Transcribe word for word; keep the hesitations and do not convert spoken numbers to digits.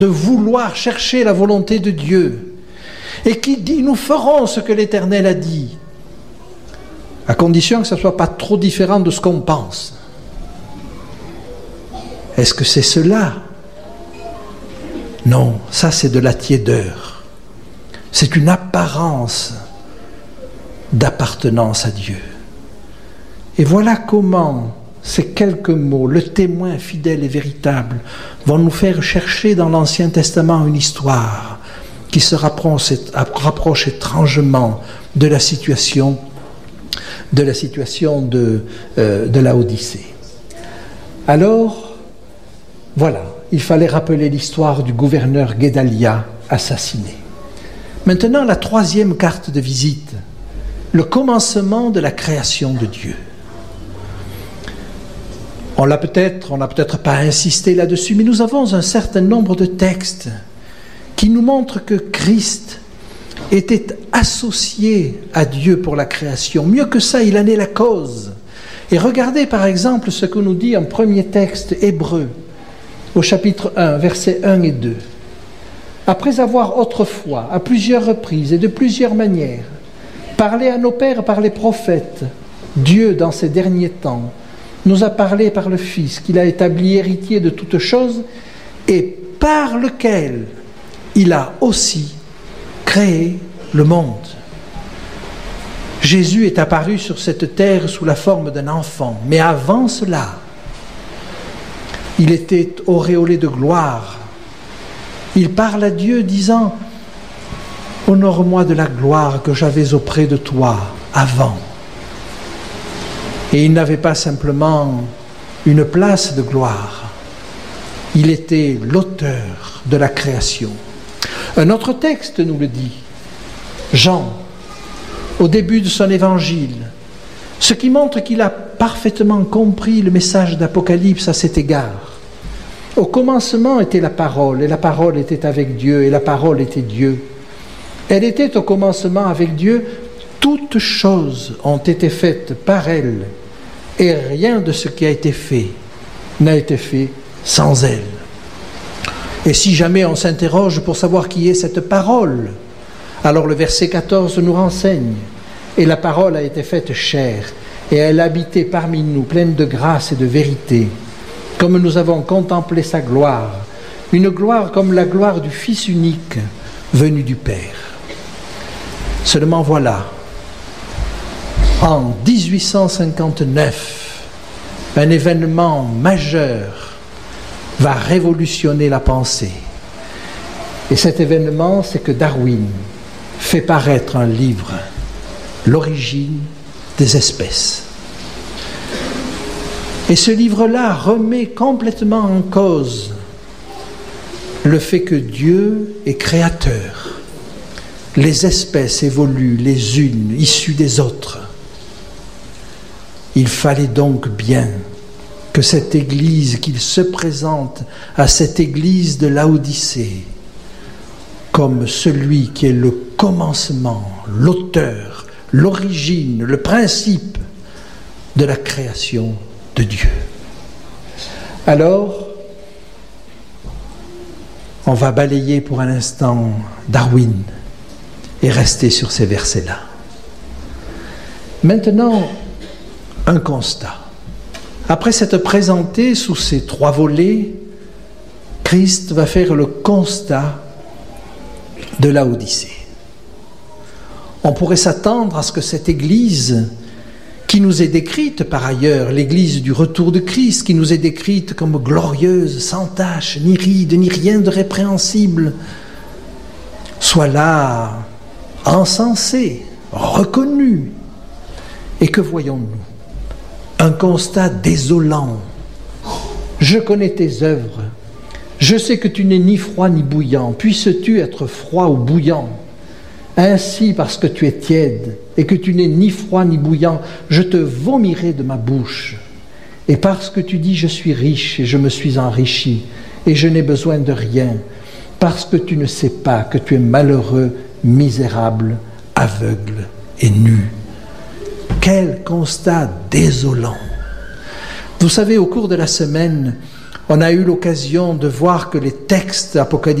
de vouloir chercher la volonté de Dieu, et qui dit « nous ferons ce que l'Éternel a dit », à condition que ça ne soit pas trop différent de ce qu'on pense. Est-ce que c'est cela? Non, ça c'est de la tiédeur. C'est une apparence d'appartenance à Dieu. Et voilà comment ces quelques mots, le témoin fidèle et véritable, vont nous faire chercher dans l'Ancien Testament une histoire qui se rapproche, rapproche étrangement de la situation de la situation de, euh, de la Odyssée. Alors, voilà, il fallait rappeler l'histoire du gouverneur Guédalia assassiné. Maintenant, la troisième carte de visite, le commencement de la création de Dieu. On l'a peut-être, on n'a peut-être pas insisté là-dessus, mais nous avons un certain nombre de textes qui nous montrent que Christ était associé à Dieu pour la création. Mieux que ça, il en est la cause. Et regardez par exemple ce que nous dit un premier texte hébreu, au chapitre un, versets un et deux. Après avoir autrefois, à plusieurs reprises et de plusieurs manières, parlé à nos pères par les prophètes, Dieu, dans ces derniers temps, nous a parlé par le Fils, qu'il a établi héritier de toutes choses, et par lequel il a aussi créé le monde. Jésus est apparu sur cette terre sous la forme d'un enfant, mais avant cela, il était auréolé de gloire. Il parle à Dieu disant « Honore-moi de la gloire que j'avais auprès de toi avant ». Et il n'avait pas simplement une place de gloire, il était l'auteur de la création. Un autre texte nous le dit, Jean, au début de son évangile, ce qui montre qu'il a parfaitement compris le message d'Apocalypse à cet égard. Au commencement était la parole, et la parole était avec Dieu, et la parole était Dieu. Elle était au commencement avec Dieu, toutes choses ont été faites par elle, et rien de ce qui a été fait n'a été fait sans elle. Et si jamais on s'interroge pour savoir qui est cette parole, alors le verset quatorze nous renseigne. Et la parole a été faite chair, et elle habitait parmi nous, pleine de grâce et de vérité, comme nous avons contemplé sa gloire, une gloire comme la gloire du Fils unique, venu du Père. Seulement voilà, en dix-huit cent cinquante-neuf, un événement majeur va révolutionner la pensée. Et cet événement, c'est que Darwin fait paraître un livre, L'origine des espèces. Et ce livre-là remet complètement en cause le fait que Dieu est créateur. Les espèces évoluent les unes issues des autres. Il fallait donc bien que cette Église, qu'il se présente à cette Église de Laodicée comme celui qui est le commencement, l'auteur, l'origine, le principe de la création de Dieu. Alors, on va balayer pour un instant Darwin et rester sur ces versets-là. Maintenant, un constat. Après s'être présenté sous ces trois volets, Christ va faire le constat de la Odyssée. On pourrait s'attendre à ce que cette Église, qui nous est décrite par ailleurs, l'Église du retour de Christ, qui nous est décrite comme glorieuse, sans tache, ni ride, ni rien de répréhensible, soit là, encensée, reconnue. Et que voyons-nous? Un constat désolant. Je connais tes œuvres. Je sais que tu n'es ni froid ni bouillant. Puisses-tu être froid ou bouillant? Ainsi, parce que tu es tiède et que tu n'es ni froid ni bouillant, je te vomirai de ma bouche. Et parce que tu dis « je suis riche et je me suis enrichi et je n'ai besoin de rien », parce que tu ne sais pas que tu es malheureux, misérable, aveugle et nu. Quel constat désolant! Vous savez, au cours de la semaine, On a eu l'occasion de voir que les textes apocalyptiques